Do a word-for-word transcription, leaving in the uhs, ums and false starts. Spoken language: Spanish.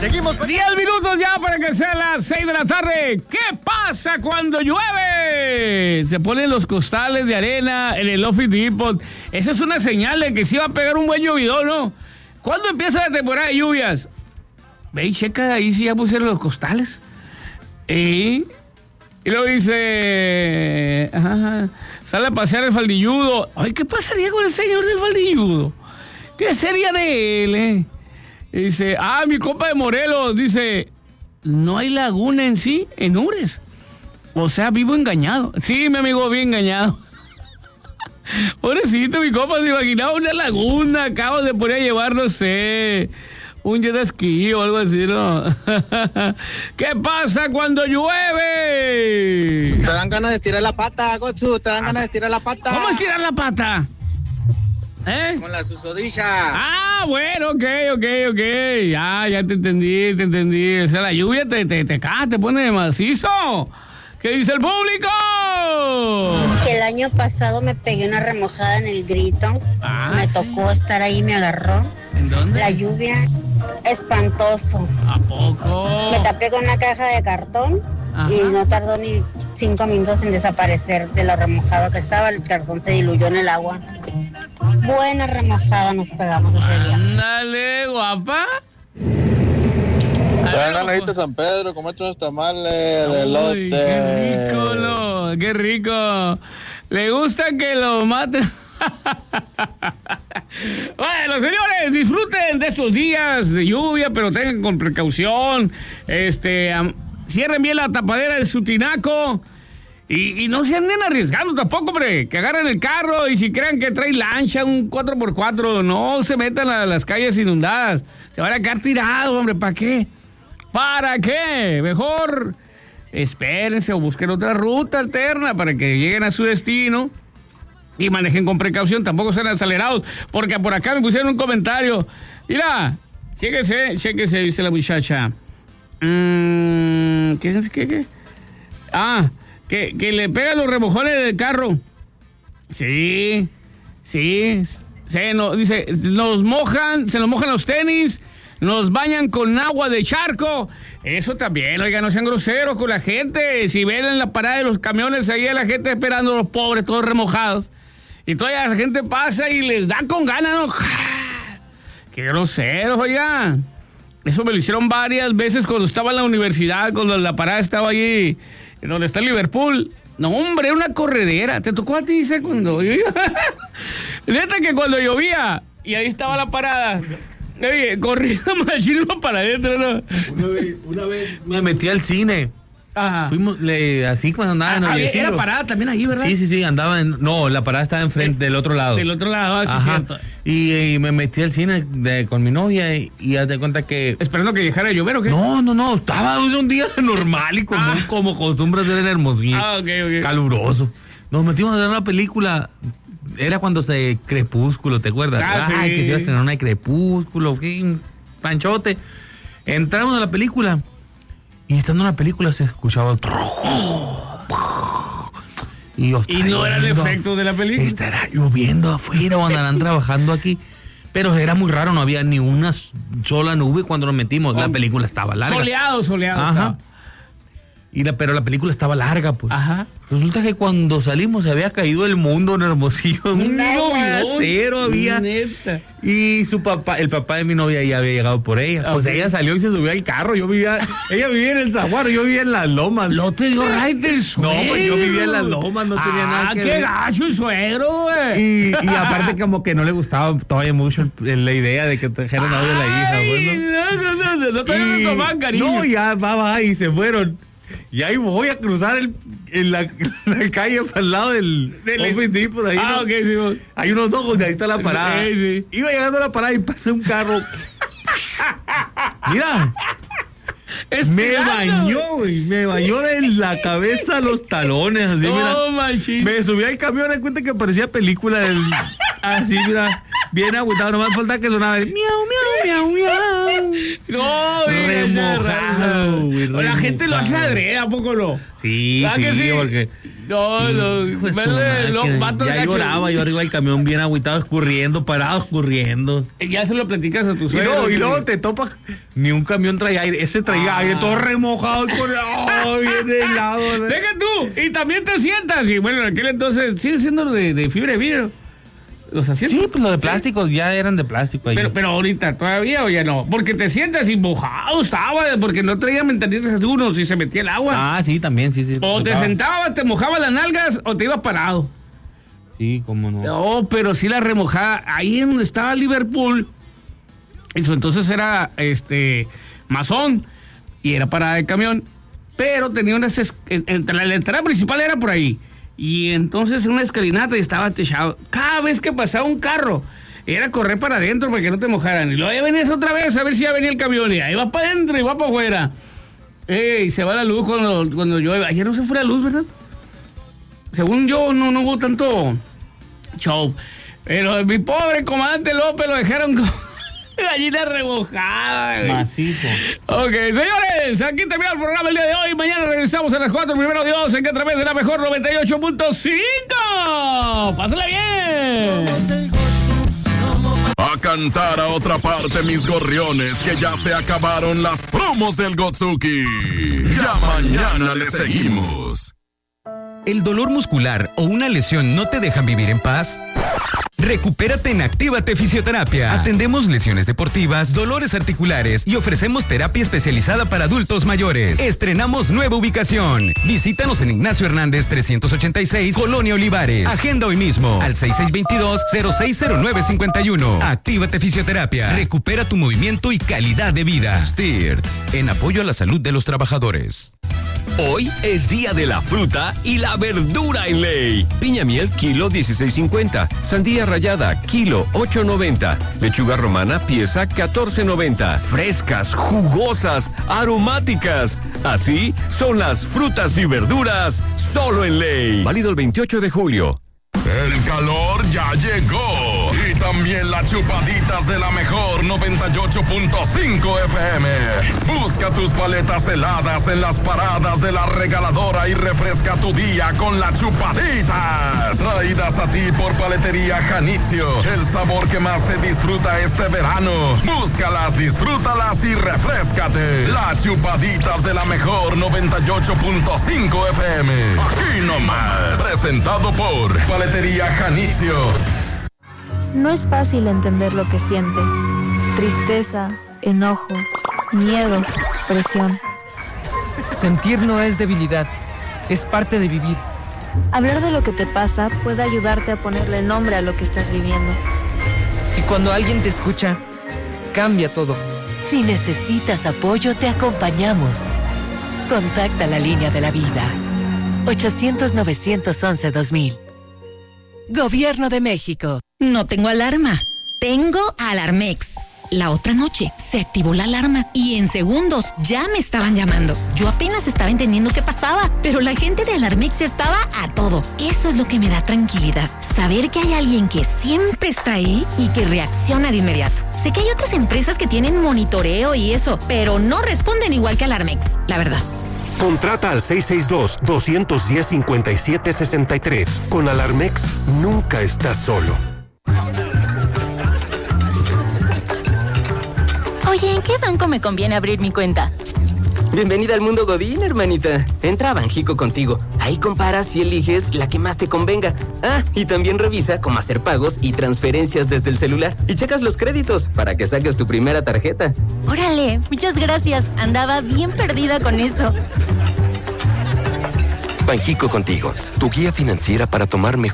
Seguimos con... diez minutos ya para que sea las seis de la tarde. ¿Qué pasa cuando llueve? Se ponen los costales de arena en el Office Depot. Esa es una señal de que sí va a pegar un buen llovidón, ¿no? ¿Cuándo empieza la temporada de lluvias? Ve y checa ahí si ya pusieron los costales. Y, y luego dice... Ajá, sale a pasear el faldilludo. Ay, ¿qué pasaría con el señor del faldilludo? ¿Qué sería de él, eh? Dice, ah, mi compa de Morelos, dice, no hay laguna en sí, en Ures. O sea, vivo engañado. Sí, mi amigo, bien engañado. Pobrecito, mi compa se imaginaba una laguna, acabo de poner a llevar, no sé, un jet ski o algo así, ¿no? ¿Qué pasa cuando llueve? Te dan ganas de estirar la pata, Gotsu, te dan ganas de estirar la pata. ¿Cómo estirar la pata? ¿Eh? Con la susodilla. Ah, bueno, ok, ok, ok. Ya, ya te entendí, te entendí. O sea, la lluvia te, te, te cae, te pone de macizo. ¿Qué dice el público? Que el año pasado me pegué una remojada en el grito. Ah, me sí. tocó estar ahí, me agarró. ¿En dónde? La lluvia, espantoso. ¿A poco? Me tapé con una caja de cartón. Ajá. Y no tardó ni cinco minutos en desaparecer de lo remojado que estaba. El cartón se diluyó en el agua. Buena remojada nos pegamos ese día. Ándale, guapa. Te dan ganas de irte a San Pedro, comerte unos tamales de Ay, elote. qué rico, no, qué rico. Le gusta que lo maten. Bueno, señores, disfruten de estos días de lluvia, pero tengan con precaución. Este, um, cierren bien la tapadera de su tinaco. Y, y no se anden arriesgando tampoco, hombre. Que agarren el carro y si crean que trae lancha, un cuatro por cuatro, no se metan a las calles inundadas. Se van a quedar tirados, hombre. ¿Para qué? ¿Para qué? Mejor espérense o busquen otra ruta alterna para que lleguen a su destino y manejen con precaución. Tampoco sean acelerados, porque por acá me pusieron un comentario. Mira, chéquese, chéquese, dice la muchacha. Mm, ¿Qué? ¿Qué? ¿Qué? Ah... Que, que le pegan los remojones del carro. Sí, sí. Se nos, dice, nos mojan, se nos mojan los tenis, nos bañan con agua de charco. Eso también, oiga, no sean groseros con la gente. Si ven en la parada de los camiones, ahí a la gente esperando, a los pobres, todos remojados. Y todavía la gente pasa y les da con ganas, ¿no? Qué groseros, oiga. Eso me lo hicieron varias veces cuando estaba en la universidad, cuando la parada estaba allí donde está Liverpool. No, hombre, una corredera. ¿Te tocó a ti, dice, cuando yo iba? Neta que cuando llovía y ahí estaba la parada, oye, corría machino para adentro, ¿no? Una vez, una vez me metí al cine. Ajá. Fuimos, le, así cuando andaba en Ah, el era parada también ahí, ¿verdad? Sí, sí, sí, andaba en... No, la parada estaba enfrente, del otro lado. Del otro lado, así es cierto. Y, y me metí al cine de, con mi novia y, y haz de cuenta que... ¿Esperando que dejara de llover o qué? No, no, no, estaba un día normal y como, Ah. como costumbre hacer en Hermosillo. Ah, ok, ok. Caluroso. Nos metimos a ver una película... Era cuando se... Crepúsculo, ¿te acuerdas? Ah, Ay, sí. que se iba a estrenar una de Crepúsculo, qué panchote. Entramos a la película... Y estando en la película se escuchaba... Y, yo, Y no era el efecto de la película. Estará lloviendo afuera o andarán trabajando aquí. Pero era muy raro, no había ni una sola nube cuando nos metimos. La película estaba larga. Soleado, soleado. Ajá. Estaba. Y la, pero la película estaba larga, pues. Ajá. Resulta que cuando salimos se había caído el mundo en Hermosillo. Un aguacero había. Neta. Y su papá, el papá de mi novia ya había llegado por ella. Pues Okay. ella salió y se subió al carro. Yo vivía, ella vivía en el Zaguaro, yo vivía en las lomas. No te dio right del suegro. No, pues yo vivía en las lomas, no tenía ah, nada que qué ver. gacho el suegro, güey. Y, y aparte como que no le gustaba todavía mucho el- la idea de que trajeran audio de la hija, Ay, bueno. no, no, no, no, no te Y- no tomaban cariño. No, ya va, va, y se fueron. Y ahí voy a cruzar el, en la, la calle para el lado del Del- Office Depot. Ahí, Ah, ¿no? ok, sí, vos. Hay unos ojos y ahí está la parada. Sí, sí. Iba llegando a la parada y pasé un carro. Mira, me Estirando, bañó, güey. Me bañó de la cabeza a los talones. Así, No, mira. machín. Me subí al camión, me cuenta que parecía película del. Así, mira. Bien agüitado, nomás falta que sonaba el miau, miau, miau, miau. No, mira, Remojado, güey, La gente lo hace remojado. adrede, ¿a poco no? Sí, ¿Verdad sí, que sí? porque No, no, Hijo de su vele, lo- máquina. vato Ya gacho. lloraba yo arriba del camión bien agüitado, escurriendo, parado, escurriendo. Ya se lo platicas a tu Y suegro. luego, y que- luego te topas. Ni un camión traía aire. Ese traía Ah. aire todo remojado. Con, oh, bien helado. Deja tú, y también te sientas. Y bueno, en aquel entonces sigue siendo de, de fibra de vidrio. Los asientos. Sí, pues los de plástico ya eran de plástico. Ahí. Pero, pero ahorita todavía o ya no. Porque te sientas y mojado estaba, porque no traía mentalistas unos y se metía el agua. Ah, sí, también, sí, sí. o te tocaba. sentabas, te mojabas las nalgas o te ibas parado. Sí, cómo no. No, pero sí la remojada. Ahí en donde estaba Liverpool, eso entonces era este masón y era parada de camión, pero tenía unas es- entre la, la entrada principal era por ahí. Y entonces en una escalinata y estaba techado. Cada vez que pasaba un carro, era correr para adentro para que no te mojaran. Y luego ya venías otra vez a ver si ya venía el camión. Y ahí va para adentro y va para afuera. Ey, se va la luz cuando, cuando llueve. Ayer no se fue la luz, ¿verdad? Según yo, no, no hubo tanto show. Pero mi pobre comandante López lo dejaron como gallina remojada. güey. Macizo. Ok, señores, aquí termina el programa el día de hoy. Mañana regresamos a las cuatro. Primero Dios, en que a través de la mejor noventa y ocho punto cinco. Pásala bien. A cantar a otra parte, mis gorriones, que ya se acabaron las promos del Gotsuki. Ya mañana le seguimos. ¿El dolor muscular o una lesión no te dejan vivir en paz? Recupérate en Actívate Fisioterapia. Atendemos lesiones deportivas, dolores articulares y ofrecemos terapia especializada para adultos mayores. Estrenamos nueva ubicación. Visítanos en Ignacio Hernández trescientos ochenta y seis, Colonia Olivares. Agenda hoy mismo al seis seis dos dos, cero seis cero nueve cinco uno. Actívate Fisioterapia. Recupera tu movimiento y calidad de vida. S T I R T, en apoyo a la salud de los trabajadores. Hoy es día de la fruta y la verdura en ley. Piña miel, kilo dieciséis cincuenta. Sandía rallada, kilo ocho noventa. Lechuga romana, pieza catorce noventa. Frescas, jugosas, aromáticas. Así son las frutas y verduras solo en ley. Válido el veintiocho de julio. El calor ya llegó. Y también las chupaditas de la mejor noventa y ocho punto cinco F M. Busca tus paletas heladas en las paradas de la regaladora y refresca tu día con las chupaditas. Traídas a ti por Paletería Janitzio. El sabor que más se disfruta este verano. Búscalas, disfrútalas y refréscate. Las chupaditas de la mejor noventa y ocho punto cinco F M. Aquí nomás. Presentado por Paletería Janitzio. No es fácil entender lo que sientes. Tristeza, enojo, miedo, presión. Sentir no es debilidad, es parte de vivir. Hablar de lo que te pasa puede ayudarte a ponerle nombre a lo que estás viviendo. Y cuando alguien te escucha, cambia todo. Si necesitas apoyo, te acompañamos. Contacta la línea de la vida. ochocientos, novecientos once, dos mil. Gobierno de México. No tengo alarma. Tengo Alarmex. La otra noche se activó la alarma y en segundos ya me estaban llamando. Yo apenas estaba entendiendo qué pasaba, pero la gente de Alarmex ya estaba a todo. Eso es lo que me da tranquilidad. Saber que hay alguien que siempre está ahí y que reacciona de inmediato. Sé que hay otras empresas que tienen monitoreo y eso, pero no responden igual que Alarmex, la verdad. Contrata al seis seis dos, dos uno cero, cinco siete seis tres. Con Alarmex nunca estás solo. Oye, ¿en qué banco me conviene abrir mi cuenta? Bienvenida al mundo Godín, hermanita. Entra a Banjico Contigo. Ahí comparas y eliges la que más te convenga. Ah, y también revisa cómo hacer pagos y transferencias desde el celular. Y checas los créditos para que saques tu primera tarjeta. Órale, muchas gracias. Andaba bien perdida con eso. Banjico Contigo, tu guía financiera para tomar mejor